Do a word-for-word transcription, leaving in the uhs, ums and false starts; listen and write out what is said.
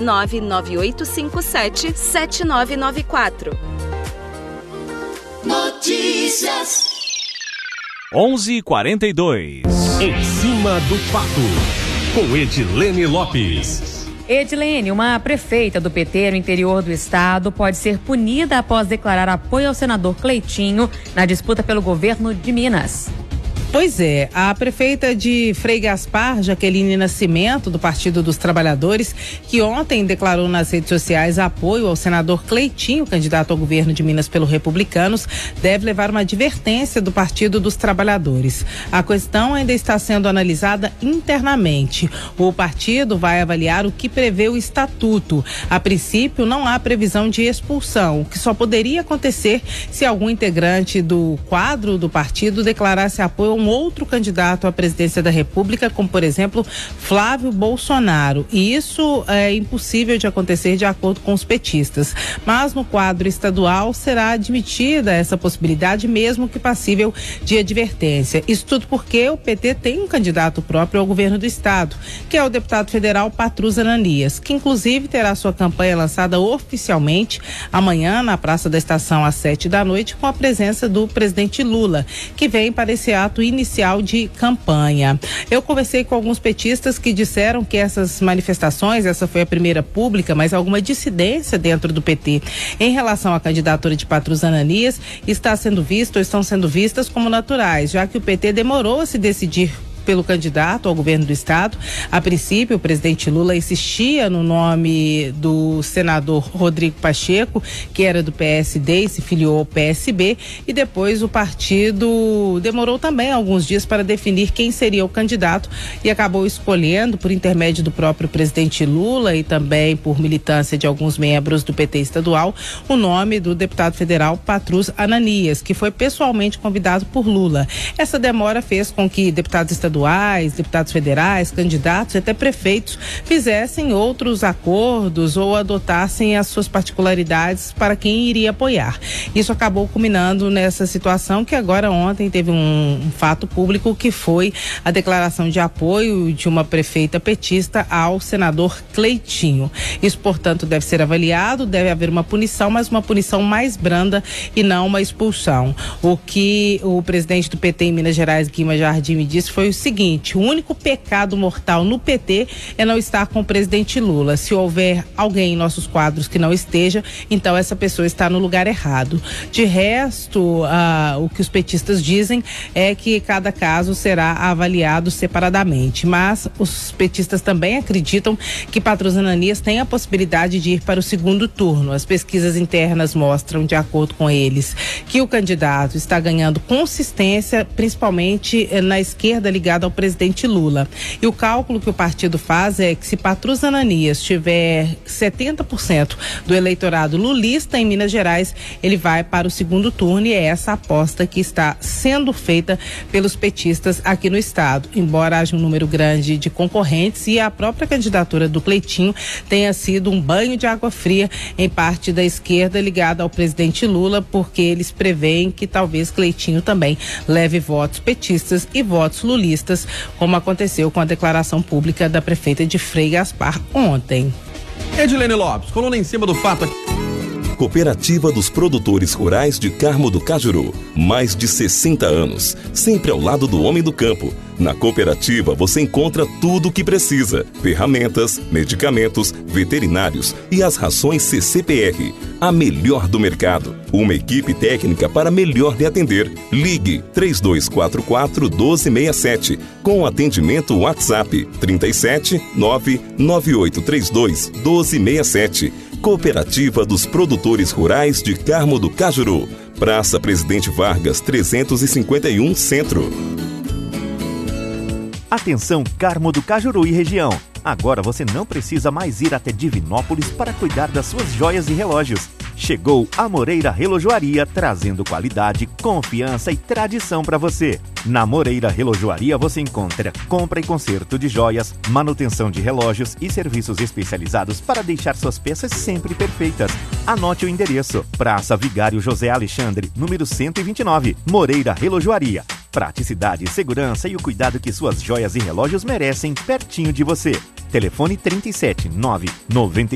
nove nove oito cinco sete sete nove nove quatro. Notícias. onze e quarenta e dois. Em cima do fato, com Edilene Lopes. Edilene, uma prefeita do P T no interior do estado pode ser punida após declarar apoio ao senador Cleitinho na disputa pelo governo de Minas. Pois é, a prefeita de Frei Gaspar, Jaqueline Nascimento, do Partido dos Trabalhadores, que ontem declarou nas redes sociais apoio ao senador Cleitinho, candidato ao governo de Minas pelo Republicanos, deve levar uma advertência do Partido dos Trabalhadores. A questão ainda está sendo analisada internamente. O partido vai avaliar o que prevê o estatuto. A princípio, não há previsão de expulsão, o que só poderia acontecer se algum integrante do quadro do partido declarasse apoio a um outro candidato à presidência da República, como por exemplo Flávio Bolsonaro. E isso é impossível de acontecer de acordo com os petistas. Mas no quadro estadual será admitida essa possibilidade, mesmo que passível de advertência. Isso tudo porque o P T tem um candidato próprio ao governo do estado, que é o deputado federal Patrus Ananias, que inclusive terá sua campanha lançada oficialmente amanhã na Praça da Estação às sete da noite, com a presença do presidente Lula, que vem para esse ato inicial de campanha. Eu conversei com alguns petistas que disseram que essas manifestações, essa foi a primeira pública, mas alguma dissidência dentro do P T em relação à candidatura de Patrus Ananias está sendo vista ou estão sendo vistas como naturais, já que o P T demorou a se decidir pelo candidato ao governo do estado. A princípio, o presidente Lula insistia no nome do senador Rodrigo Pacheco, que era do P S D e se filiou ao P S B, e depois o partido demorou também alguns dias para definir quem seria o candidato e acabou escolhendo, por intermédio do próprio presidente Lula e também por militância de alguns membros do P T estadual, o nome do deputado federal Patrus Ananias, que foi pessoalmente convidado por Lula. Essa demora fez com que deputados estaduais estaduais, deputados federais, candidatos e até prefeitos fizessem outros acordos ou adotassem as suas particularidades para quem iria apoiar. Isso acabou culminando nessa situação que agora ontem teve um, um fato público, que foi a declaração de apoio de uma prefeita petista ao senador Cleitinho. Isso, portanto, deve ser avaliado, deve haver uma punição, mas uma punição mais branda e não uma expulsão. O que o presidente do P T em Minas Gerais, Guima Jardim, me disse foi o seguinte: o único pecado mortal no P T é não estar com o presidente Lula. Se houver alguém em nossos quadros que não esteja, então essa pessoa está no lugar errado. De resto, ah, o que os petistas dizem é que cada caso será avaliado separadamente, mas os petistas também acreditam que Patrus Ananias tem a possibilidade de ir para o segundo turno. As pesquisas internas mostram, de acordo com eles, que o candidato está ganhando consistência, principalmente eh, na esquerda ligada ao presidente Lula. E o cálculo que o partido faz é que se Patrus Ananias tiver setenta por cento do eleitorado lulista em Minas Gerais, ele vai para o segundo turno, e é essa aposta que está sendo feita pelos petistas aqui no estado. Embora haja um número grande de concorrentes e a própria candidatura do Cleitinho tenha sido um banho de água fria em parte da esquerda ligada ao presidente Lula, porque eles preveem que talvez Cleitinho também leve votos petistas e votos lulistas, como aconteceu com a declaração pública da prefeita de Frei Gaspar ontem. Edilene Lopes, coluna em cima do fato aqui. Cooperativa dos Produtores Rurais de Carmo do Cajuru. Mais de sessenta anos, sempre ao lado do homem do campo. Na cooperativa você encontra tudo o que precisa: ferramentas, medicamentos, veterinários e as rações C C P R. A melhor do mercado. Uma equipe técnica para melhor lhe atender. Ligue três dois quatro quatro, um dois seis sete com atendimento WhatsApp trinta e sete, nove nove oito três dois, um dois seis sete. Cooperativa dos Produtores Rurais de Carmo do Cajuru. Praça Presidente Vargas, trezentos e cinquenta e um, Centro. Atenção, Carmo do Cajuru e região. Agora você não precisa mais ir até Divinópolis para cuidar das suas joias e relógios. Chegou a Moreira Relojoaria, trazendo qualidade, confiança e tradição para você. Na Moreira Relojoaria você encontra compra e conserto de joias, manutenção de relógios e serviços especializados para deixar suas peças sempre perfeitas. Anote o endereço: Praça Vigário José Alexandre, número cento e vinte e nove, Moreira Relojoaria. Praticidade, segurança e o cuidado que suas joias e relógios merecem, pertinho de você. Telefone trinta e sete, nove nove